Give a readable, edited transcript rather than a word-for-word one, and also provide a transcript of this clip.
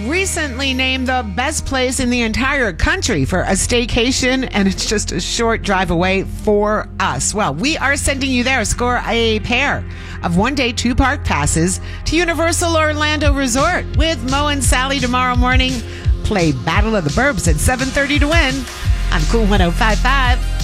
recently named the best place in the entire country for a staycation, and it's just a short drive away for us. Well, we are sending you there. Score a pair of one-day, two-park passes to Universal Orlando Resort with Mo and Sally tomorrow morning. Play Battle of the Burbs at 7:30 to win on Cool 105.5.